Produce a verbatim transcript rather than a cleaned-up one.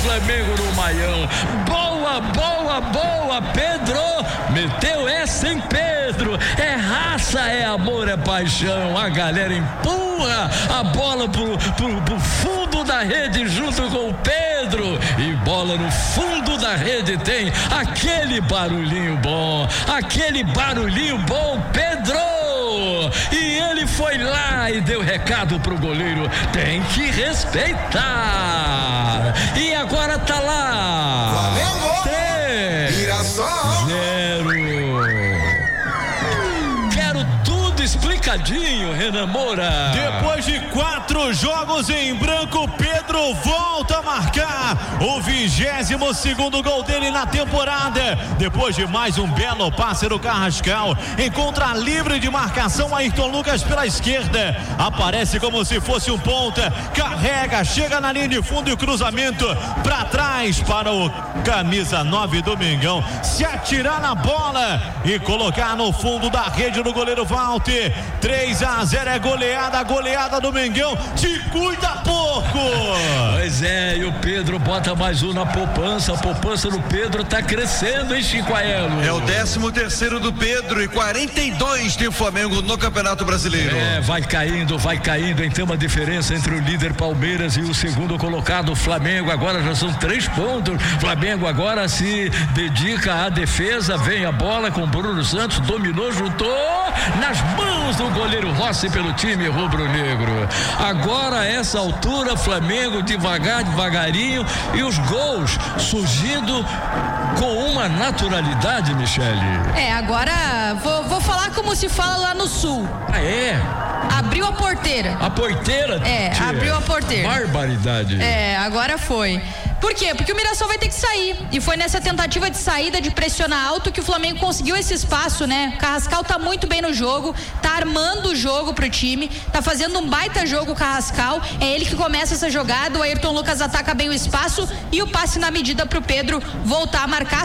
Flamengo no Maião. Boa, boa, boa, Pedro. Meteu essa em Pedro. É raça, é amor, é paixão. A galera empurra a bola pro, pro, pro fundo da rede junto com o Pedro. E bola no fundo da rede tem aquele barulhinho bom. Aquele barulhinho bom, Pedro. E ele foi lá e deu recado pro goleiro: tem que respeitar. E agora tá lá. Flamengo. Três. Mirassol. Zero. Quero tudo explicadinho, Renan Moura. Depois de quatro jogos em branco, Pedro volta a marcar o vigésimo segundo gol dele na temporada. Depois de mais um belo passe do Carrascal, encontra livre de marcação Ayrton Lucas pela esquerda, aparece como se fosse um ponta, carrega, chega na linha de fundo e o cruzamento para trás para o camisa nove do Mengão se atirar na bola e colocar no fundo da rede do goleiro Walter. Três a zero é goleada, goleada do Mengão. Te cuida pouco. Pois é, e o Pedro bota mais um na poupança. A poupança do Pedro tá crescendo, hein, Chico Aiello? É o décimo terceiro do Pedro e quarenta e dois tem o Flamengo no Campeonato Brasileiro. É, vai caindo, vai caindo. Então uma diferença entre o líder Palmeiras e o segundo colocado Flamengo. Agora já são três pontos. Flamengo agora se dedica à defesa. Vem a bola com Bruno Santos, dominou, juntou nas mãos do goleiro Rossi pelo time rubro-negro. Agora a essa altura, Flamengo devagar, devagarinho, e os gols surgindo com uma naturalidade, Michele. É, agora vou, vou falar como se fala lá no sul. Ah, é? Abriu a porteira. A porteira? É, tia, abriu a porteira. Barbaridade. É, agora foi. Por quê? Porque o Mirassol vai ter que sair. E foi nessa tentativa de saída, de pressionar alto, que o Flamengo conseguiu esse espaço, né? O Carrascal tá muito bem no jogo, tá armando o jogo pro time, tá fazendo um baita jogo o Carrascal. É ele que começa essa jogada, o Ayrton Lucas ataca bem o espaço e o passe na medida pro Pedro voltar a marcar.